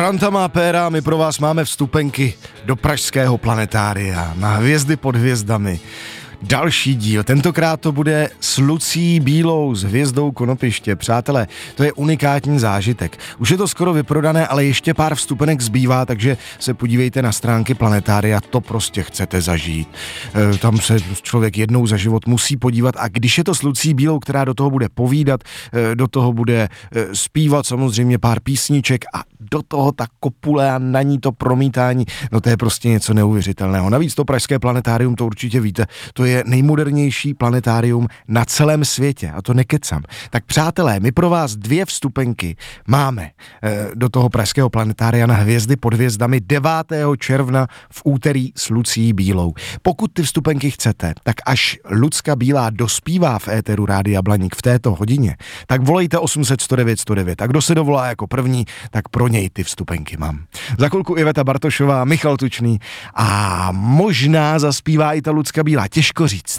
Franta má péra, my pro vás máme vstupenky do pražského planetária na Hvězdy pod hvězdami. Další díl, tentokrát to bude s Lucí Bílou, s Hvězdou Konopiště. Přátelé, to je unikátní zážitek. Už je to skoro vyprodané, ale ještě pár vstupenek zbývá, takže se podívejte na stránky planetária, to prostě chcete zažít. Tam se člověk jednou za život musí podívat a když je to s Lucí Bílou, která do toho bude povídat, do toho bude zpívat samozřejmě pár písniček a do toho ta kopule a na ní to promítání, no to je prostě něco neuvěřitelného. Navíc to pražské planetárium, to určitě víte, to je nejmodernější planetárium na celém světě a to nekecam. Tak přátelé, my pro vás 2 vstupenky máme do toho pražského planetária na Hvězdy pod hvězdami 9. června v úterý s Lucí Bílou. Pokud ty vstupenky chcete, tak až Lucka Bílá dospívá v éteru Rádia Blaník v této hodině, tak volejte 800 109 109 a kdo se dovolá jako první, tak pro něj ty vstupenky mám. Za chvilku Iveta Bartošová, Michal Tučný a možná zaspívá i ta Lucka Bílá, těžko říct.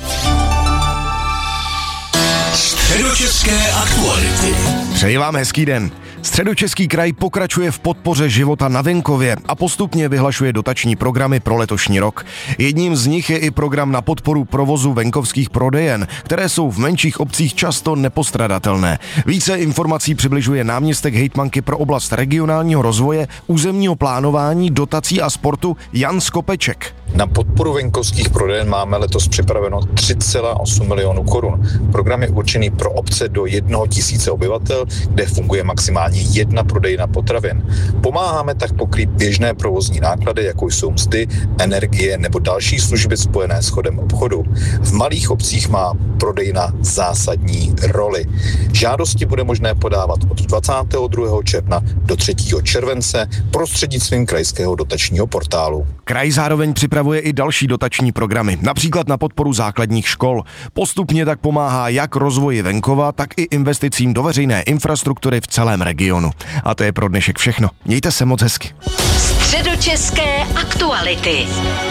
Středočeské aktuality. Přeji vám hezký den. Středočeský kraj pokračuje v podpoře života na venkově a postupně vyhlašuje dotační programy pro letošní rok. Jedním z nich je i program na podporu provozu venkovských prodejen, které jsou v menších obcích často nepostradatelné. Více informací přibližuje náměstek hejtmanky pro oblast regionálního rozvoje, územního plánování, dotací a sportu Jan Skopeček. Na podporu venkovských prodejen máme letos připraveno 3,8 milionů korun. Program je určený pro obce do 1 000 obyvatel, kde funguje maximálně 1 prodejna potravin. Pomáháme tak pokrýt běžné provozní náklady, jako jsou mzdy, energie nebo další služby spojené s chodem obchodu. V malých obcích má prodejna zásadní roli. Žádosti bude možné podávat od 22. června do 3. července prostřednictvím krajského dotačního portálu. Kraj zároveň připravuje i další dotační programy, například na podporu základních škol. Postupně tak pomáhá jak rozvoji venkova, tak i investicím do veřejné infrastruktury v celém regionu. A to je pro dnešek všechno. Mějte se moc hezky. Středočeské aktuality.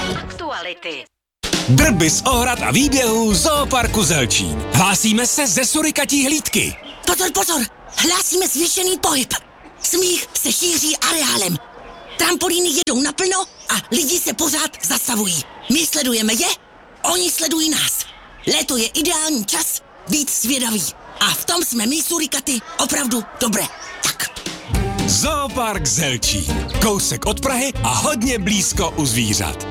Drby z ohrad a výběhů Zooparku Zelčín. Hlásíme se ze surikatí hlídky. Pozor, hlásíme zvýšený pohyb. Smích se šíří areálem. Trampolíny jedou naplno a lidi se pořád zastavují. My sledujeme je, oni sledují nás. Léto je ideální čas být zvědavý. A v tom jsme my surikaty opravdu dobré. Tak. Zoopark Zelčín. Kousek od Prahy a hodně blízko u zvířat.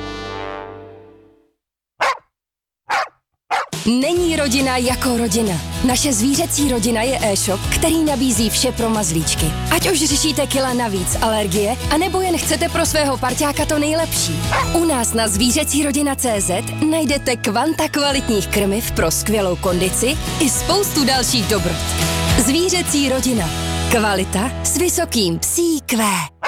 Není rodina jako rodina. Naše zvířecí rodina je e-shop, který nabízí vše pro mazlíčky. Ať už řešíte kila navíc, alergie, anebo jen chcete pro svého parťáka to nejlepší. U nás na zvířecírodina.cz najdete kvanta kvalitních krmiv pro skvělou kondici i spoustu dalších dobrot. Zvířecí rodina. Kvalita s vysokým psí Q.